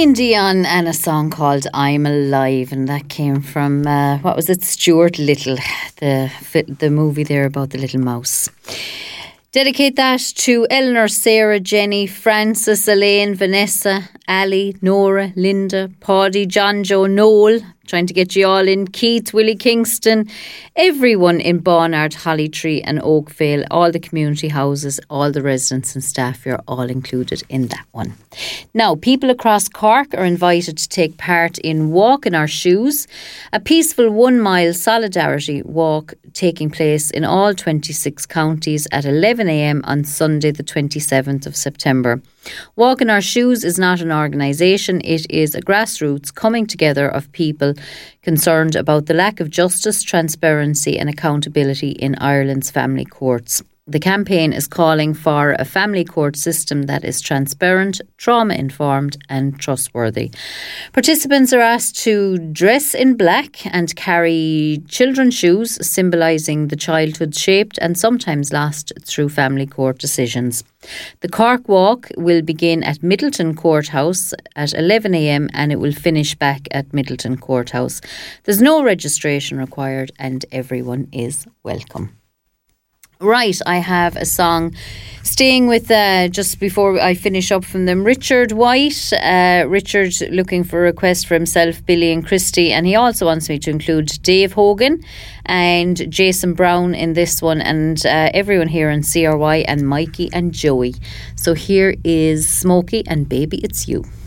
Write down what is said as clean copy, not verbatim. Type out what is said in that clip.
Celine Dion and a song called I'm Alive, and that came from, what was it, Stuart Little, the movie there about the little mouse. Dedicate that to Eleanor, Sarah, Jenny, Frances, Elaine, Vanessa, Ali, Nora, Linda, Paddy, John, Joe, Noel, trying to get you all in, Keith, Willie Kingston, everyone in Barnard, Hollytree and Oakvale, all the community houses, all the residents and staff, you're all included in that one. Now, people across Cork are invited to take part in Walk in Our Shoes, a peaceful 1 mile solidarity walk taking place in all 26 counties at 11 a.m. on Sunday the 27th of September. Walk in Our Shoes is not an organisation, it is a grassroots coming together of people concerned about the lack of justice, transparency and accountability in Ireland's family courts. The campaign is calling for a family court system that is transparent, trauma-informed and trustworthy. Participants are asked to dress in black and carry children's shoes, symbolising the childhood shaped and sometimes lost through family court decisions. The Cork Walk will begin at Middleton Courthouse at 11 a.m. and it will finish back at Middleton Courthouse. There's no registration required and everyone is welcome. Right, I have a song staying with, just before I finish up from them, Richard White. Richard looking for a request for himself, Billy and Christy, and he also wants me to include Dave Hogan and Jason Brown in this one, and everyone here in CRY and Mikey and Joey. So here is Smokey and Baby It's You.